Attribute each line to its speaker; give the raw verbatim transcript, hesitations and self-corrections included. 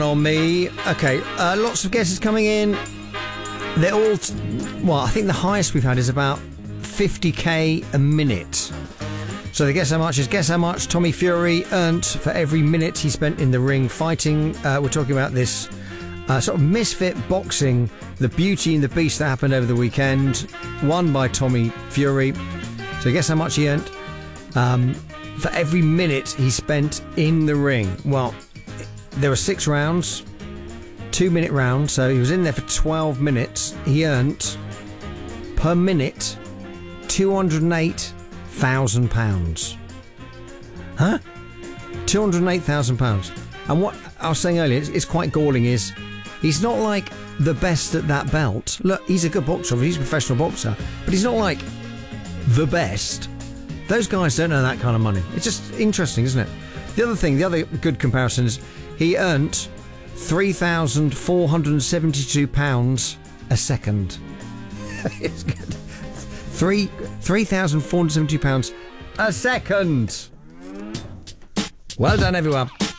Speaker 1: On me. Okay, uh, lots of guesses coming in. They're all, t- well, I think the highest we've had is about fifty k a minute. So the guess how much is guess how much Tommy Fury earned for every minute he spent in the ring fighting. Uh, we're talking about this uh, sort of misfit boxing, the Beauty and the Beast that happened over the weekend, won by Tommy Fury. So guess how much he earned um, for every minute he spent in the ring. Well, there were six rounds, two minute rounds, so he was in there for twelve minutes. He earned per minute two hundred eight thousand pounds. Huh? two hundred eight thousand pounds. And what I was saying earlier, it's, it's quite galling, is he's not like the best at that belt. Look, he's a good boxer, he's a professional boxer, but he's not like the best. Those guys don't earn that kind of money. It's just interesting, isn't it? The other thing, the other good comparison is he earned three thousand four hundred seventy-two pounds a second. It's good. Three three thousand four hundred seventy-two pounds a second. Well done, everyone.